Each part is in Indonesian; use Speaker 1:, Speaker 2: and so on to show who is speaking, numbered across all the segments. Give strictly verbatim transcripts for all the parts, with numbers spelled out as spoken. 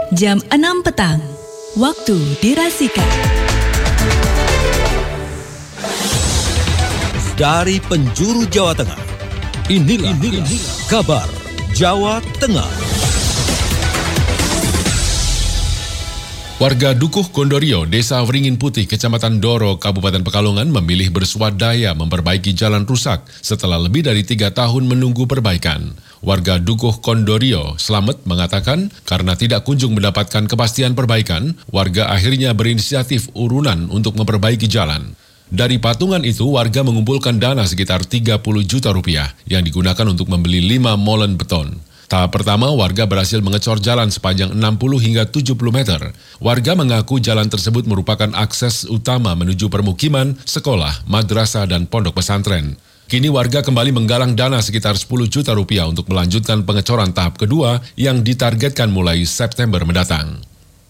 Speaker 1: jam enam petang, waktu dirasikan.
Speaker 2: Dari penjuru Jawa Tengah, inilah, inilah kabar Jawa Tengah.
Speaker 3: Warga Dukuh Kondorio, Desa Wringin Putih, Kecamatan Doro, Kabupaten Pekalongan memilih bersuadaya memperbaiki jalan rusak setelah lebih dari tiga tahun menunggu perbaikan. Warga Dukuh Kondorio, Slamet, mengatakan karena tidak kunjung mendapatkan kepastian perbaikan, warga akhirnya berinisiatif urunan untuk memperbaiki jalan. Dari patungan itu, warga mengumpulkan dana sekitar tiga puluh juta rupiah yang digunakan untuk membeli lima molen beton. Tahap pertama, warga berhasil mengecor jalan sepanjang enam puluh hingga tujuh puluh meter. Warga mengaku jalan tersebut merupakan akses utama menuju permukiman, sekolah, madrasah, dan pondok pesantren. Kini warga kembali menggalang dana sekitar sepuluh juta rupiah untuk melanjutkan pengecoran tahap kedua yang ditargetkan mulai September mendatang.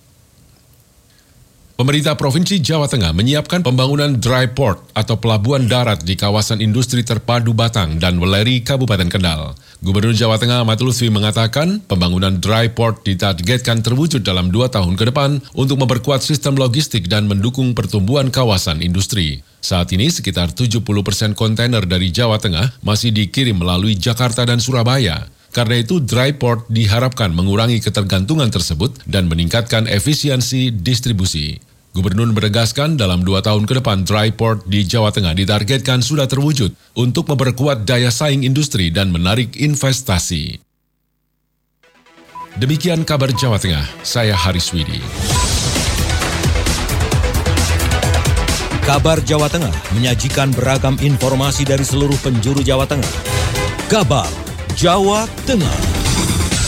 Speaker 3: Pemerintah Provinsi Jawa Tengah menyiapkan pembangunan dry port atau pelabuhan darat di kawasan industri terpadu Batang dan Weleri, Kabupaten Kendal. Gubernur Jawa Tengah Ahmad Lutfi mengatakan pembangunan dry port ditargetkan terwujud dalam dua tahun ke depan untuk memperkuat sistem logistik dan mendukung pertumbuhan kawasan industri. Saat ini sekitar tujuh puluh persen kontainer dari Jawa Tengah masih dikirim melalui Jakarta dan Surabaya. Karena itu, dry port diharapkan mengurangi ketergantungan tersebut dan meningkatkan efisiensi distribusi. Gubernur menegaskan dalam dua tahun ke depan dry port di Jawa Tengah ditargetkan sudah terwujud untuk memperkuat daya saing industri dan menarik investasi. Demikian kabar Jawa Tengah, saya Haris Widi.
Speaker 2: Kabar Jawa Tengah menyajikan beragam informasi dari seluruh penjuru Jawa Tengah. Kabar Jawa Tengah.